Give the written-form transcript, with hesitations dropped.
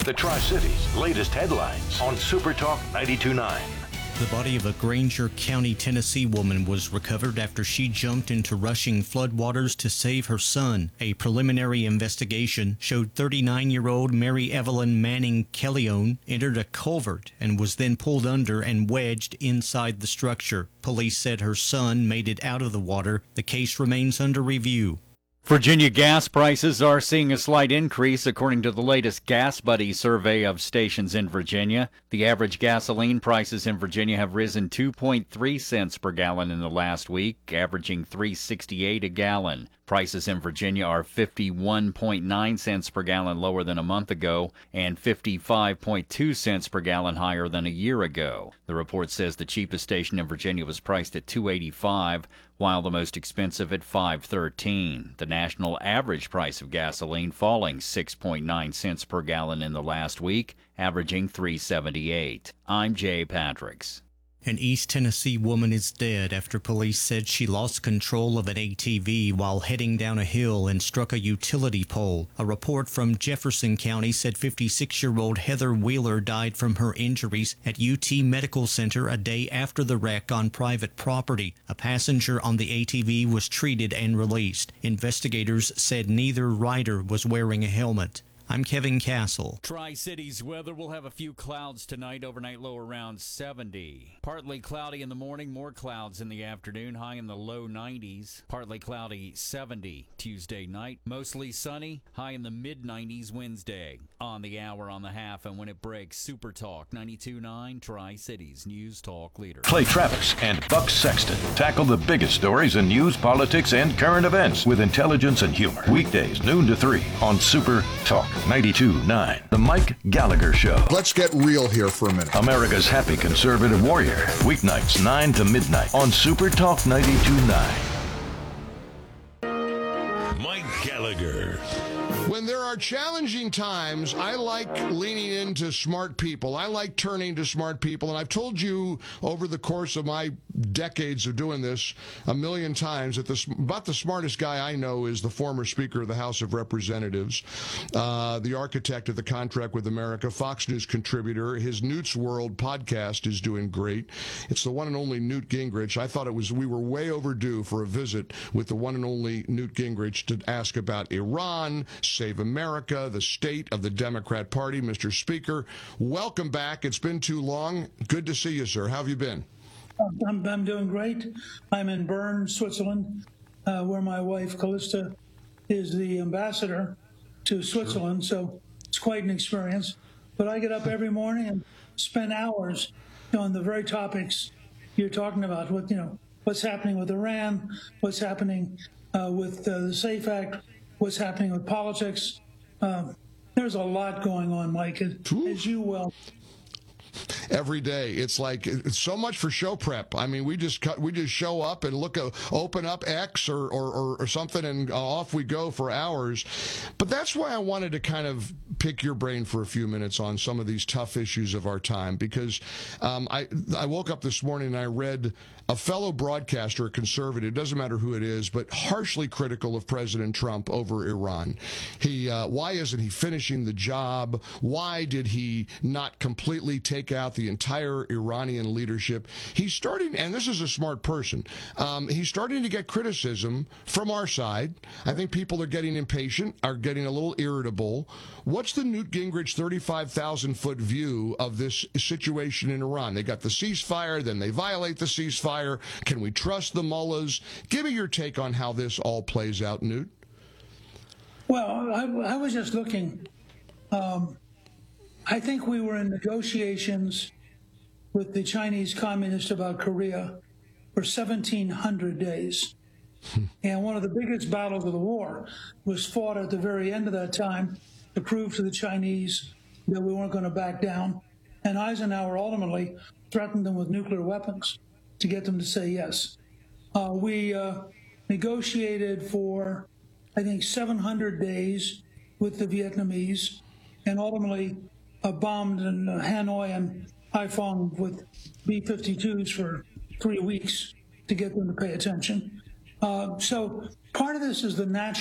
The Tri-Cities' latest headlines on Super Talk 92.9. The body of a Granger County, Tennessee woman was recovered after she jumped into rushing floodwaters to save her son. A preliminary investigation showed 39-year-old Mary Evelyn Manning Kellyone entered a culvert and was then pulled under and wedged inside the structure. Police said her son made it out of the water. The case remains under review. Virginia gas prices are seeing a slight increase according to the latest Gas Buddy survey of stations in Virginia. The average gasoline prices in Virginia have risen 2.3 cents per gallon in the last week, averaging $3.68 a gallon. Prices in Virginia are 51.9 cents per gallon lower than a month ago and 55.2 cents per gallon higher than a year ago. The report says the cheapest station in Virginia was priced at $2.85, while the most expensive at $5.13. The national average price of gasoline falling 6.9 cents per gallon in the last week, averaging $3.78. I'm Jay Patricks. An East Tennessee woman is dead after police said she lost control of an ATV while heading down a hill and struck a utility pole. A report from Jefferson County said 56-year-old Heather Wheeler died from her injuries at UT Medical Center a day after the wreck on private property. A passenger on the ATV was treated and released. Investigators said neither rider was wearing a helmet. I'm Kevin Castle. Tri-Cities weather will have a few clouds tonight, overnight low around 70. Partly cloudy in the morning, more clouds in the afternoon, high in the low 90s. Partly cloudy 70 Tuesday night. Mostly sunny, high in the mid-90s Wednesday. On the hour, on the half, and when it breaks, Super Talk 92.9 Tri-Cities News Talk Leader. Clay Travis and Buck Sexton tackle the biggest stories in news, politics, and current events with intelligence and humor. Weekdays, noon to 3 on Super Talk 92.9. The Mike Gallagher Show. Let's get real here for a minute. America's happy conservative warrior. Weeknights 9 to midnight on Super Talk 92.9. Mike Gallagher. When there are challenging times, I like leaning into smart people. I like turning to smart people. And I've told you over the course of my decades of doing this a million times that about the smartest guy I know is the former Speaker of the House of Representatives, the architect of the contract with America, Fox News contributor. His Newt's World podcast is doing great. It's the one and only Newt Gingrich. I thought we were way overdue for a visit with the one and only Newt Gingrich to ask about Iran, Save America, the state of the Democrat Party. Mr. Speaker, welcome back. It's been too long. Good to see you, sir. How have you been? I'm doing great. I'm in Bern, Switzerland, where my wife, Callista, is the ambassador to Switzerland, so it's quite an experience. But I get up every morning and spend hours on the very topics you're talking about, what's happening with Iran, what's happening with the SAFE Act, what's happening with politics. There's a lot going on, Mike, as you well. Every day, it's so much for show prep. I mean, we just show up and open up X or something, and off we go for hours. But that's why I wanted to kind of pick your brain for a few minutes on some of these tough issues of our time, because I woke up this morning and I read a fellow broadcaster, a conservative, doesn't matter who it is, but harshly critical of President Trump over Iran. Why isn't he finishing the job? Why did he not completely take out the entire Iranian leadership? He's starting, and this is a smart person, he's starting to get criticism from our side. I think people are getting impatient, are getting a little irritable. What's the Newt Gingrich 35,000-foot view of this situation in Iran? They got the ceasefire, then they violate the ceasefire. Can we trust the mullahs? Give me your take on how this all plays out, Newt. Well, I was just looking. I think we were in negotiations with the Chinese Communists about Korea for 1,700 days. And one of the biggest battles of the war was fought at the very end of that time to prove to the Chinese that we weren't going to back down. And Eisenhower ultimately threatened them with nuclear weapons to get them to say yes. We negotiated for, I think, 700 days with the Vietnamese, and ultimately bombed in Hanoi and Haiphong with B-52s for 3 weeks to get them to pay attention. So part of this is the natural